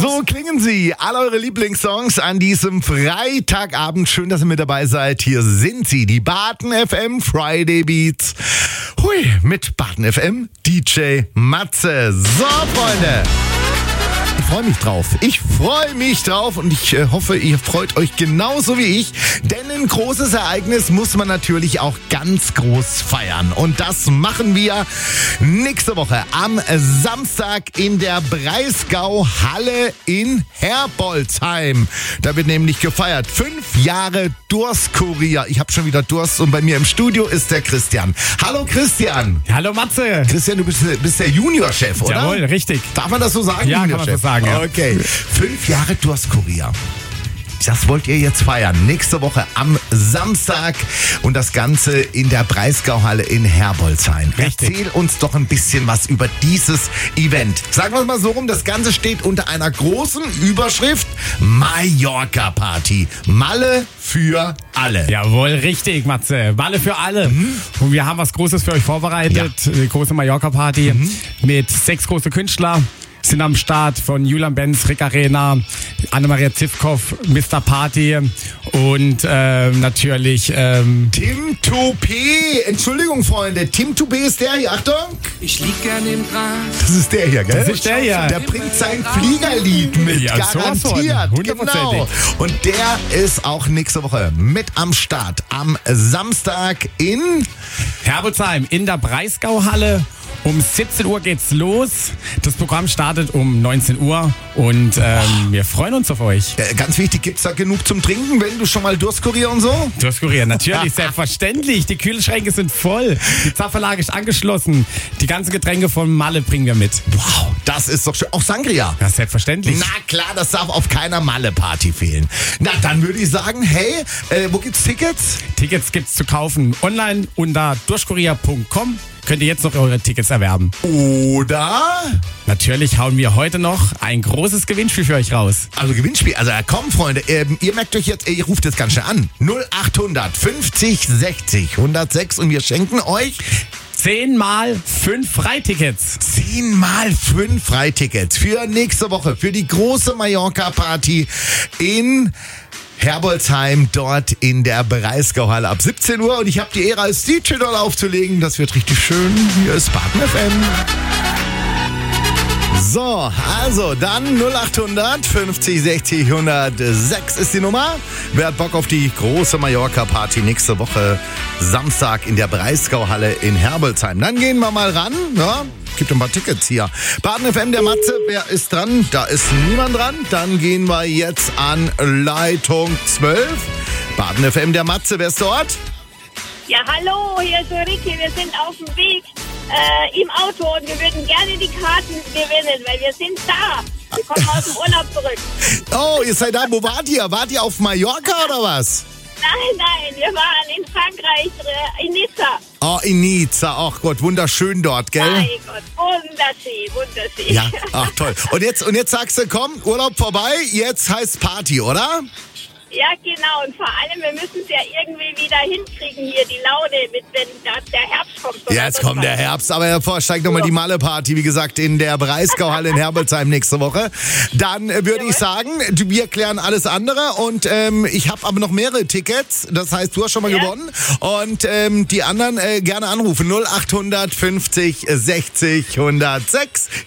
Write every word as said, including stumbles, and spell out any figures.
So klingen sie. Alle eure Lieblingssongs an diesem Freitagabend. Schön, dass ihr mit dabei seid. Hier sind sie, die Baden F M Friday Beats. Hui, mit Baden F M D J Matze. So, Freunde. Ich freue mich drauf. Ich freue mich drauf und ich äh, hoffe, ihr freut euch genauso wie ich. Denn ein großes Ereignis muss man natürlich auch ganz groß feiern. Und das machen wir nächste Woche am Samstag in der Breisgau-Halle in Herbolzheim. Da wird nämlich gefeiert. Fünf Jahre Durstkurier. Ich habe schon wieder Durst und bei mir im Studio ist der Christian. Hallo Christian. Hallo Matze. Christian, du bist, bist der Juniorchef, oder? Jawohl, richtig. Darf man das so sagen? Ja, kann man so sagen. Ja. Okay. Fünf Jahre Durstkurier. Das wollt ihr jetzt feiern. Nächste Woche am Samstag und das Ganze in der Breisgau-Halle in Herbolzheim. Richtig. Erzähl uns doch ein bisschen was über dieses Event. Sagen wir es mal so rum, das Ganze steht unter einer großen Überschrift Mallorca-Party. Malle für alle. Jawohl, richtig, Matze. Malle für alle. Mhm. Und wir haben was Großes für euch vorbereitet. Ja. Eine große Mallorca-Party Mhm. mit sechs große Künstler. Sind am Start von Julian Benz, Rick Arena, Annemaria Zivkov, Mister Party und ähm, natürlich ähm, Tim Toupé. Entschuldigung, Freunde. Tim Toupé ist der hier. Achtung. Ich lieg gern im Gras. Das ist der hier, gell? Das ist der hier. Der bringt sein Fliegerlied mit, Ja, sowas von. garantiert. Hundertprozentig. Genau. Und der ist auch nächste Woche mit am Start. Am Samstag in... Herbolzheim in der Breisgau-Halle. Um siebzehn Uhr geht's los. Das Programm startet um neunzehn Uhr und ähm, wir freuen uns auf euch. Äh, ganz wichtig, gibt's da genug zum Trinken, wenn du schon mal Durstkurier und so? Durstkurier, natürlich, selbstverständlich. Die Kühlschränke sind voll. Die Zapfanlage ist angeschlossen. Die ganzen Getränke von Malle bringen wir mit. Wow, das ist doch schön. Auch Sangria. Ja, selbstverständlich. Na klar, das darf auf keiner Malle-Party fehlen. Na, dann würde ich sagen, hey, äh, wo gibt's Tickets? Tickets gibt's zu kaufen online unter durstkurier punkt com. Könnt ihr jetzt noch eure Tickets erwerben. Oder? Natürlich hauen wir heute noch ein großes Gewinnspiel für euch raus. Also Gewinnspiel, also komm Freunde, ähm, ihr merkt euch jetzt, ihr ruft jetzt ganz schnell an. null achthundert fünfzig sechzig hundertsechs und wir schenken euch Zehn mal fünf Freitickets. zehn mal fünf Freitickets für nächste Woche, für die große Mallorca-Party in Herbolzheim, dort in der Breisgau-Halle ab siebzehn Uhr. Und ich habe die Ehre, als D J dort aufzulegen. Das wird richtig schön. Hier ist Baden F M. So, also dann null achthundert fünfzig sechzig hundertsechs ist die Nummer. Wer hat Bock auf die große Mallorca-Party nächste Woche Samstag in der Breisgau-Halle in Herbolzheim? Dann gehen wir mal ran. Ja, gibt ein paar Tickets hier. Baden F M, der Matze, wer ist dran? Da ist niemand dran. Dann gehen wir jetzt an Leitung zwölf. Baden F M, der Matze, wer ist dort? Ja, hallo, hier ist Ulrike. Wir sind auf dem Weg äh, im Auto und wir würden gerne die Karten gewinnen, weil wir sind da. Wir kommen aus dem Urlaub zurück. Oh, ihr seid da. Wo wart ihr? Wart ihr auf Mallorca oder was? Nein, nein, wir waren in Frankreich, äh, in Nizza. Oh, in Nizza. Ach Gott, wunderschön dort, gell? Mein Gott, wunderschön, wunderschön. Ja, ach toll. Und jetzt, und jetzt sagst du, komm, Urlaub vorbei, jetzt heißt Party, oder? Ja, genau. Und vor allem, wir müssen es ja irgendwie wieder hinkriegen hier, die Laune, mit, wenn da der Herbst kommt. So Jetzt kommt der Herbst, aber hervor steigt nochmal die Malle-Party, wie gesagt, in der Breisgau-Halle in Herbolzheim nächste Woche. Dann äh, würde ich sagen, wir klären alles andere und ähm, ich habe aber noch mehrere Tickets, das heißt, du hast schon mal Ja. gewonnen und ähm, die anderen äh, gerne anrufen, null achthundert fünfzig sechzig hundertsechs.